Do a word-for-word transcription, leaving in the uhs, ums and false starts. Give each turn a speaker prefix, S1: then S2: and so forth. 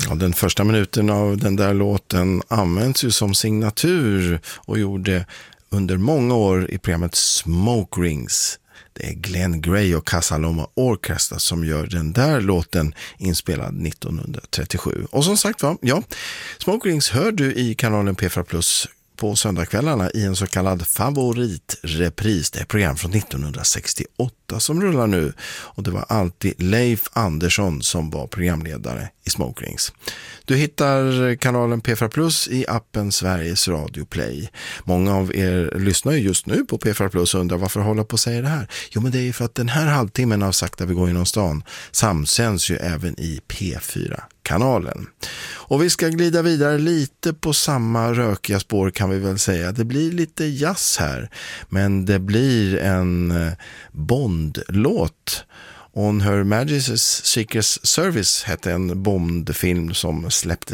S1: Ja, den första minuten av den där låten används ju som signatur och gjorde under många år i programmet Smoke Rings. Det är Glenn Gray och Casaloma Orchestra som gör den där låten inspelad nittonhundratrettiosju. Och som sagt va, ja, Smoke Rings hör du i kanalen P fyra Plus på söndagskvällarna i en så kallad favoritrepris. Det är ett program från nittonhundrasextioåtta som rullar nu. Och det var alltid Leif Andersson som var programledare i Smoke Rings. Du hittar kanalen P fyra Plus i appen Sveriges Radio Play. Många av er lyssnar ju just nu på P fyra Plus och undrar varför jag håller på att säga det här. Jo, men det är ju för att den här halvtimmen av Sakta vi går genom stan samsänds ju även i P fyra-kanalen. Och vi ska glida vidare lite på samma rökiga spår kan vi väl säga. Det blir lite jazz här, men det blir en Bond-låt. On Her Majesty's Secret Service hette en Bond-film som släpptes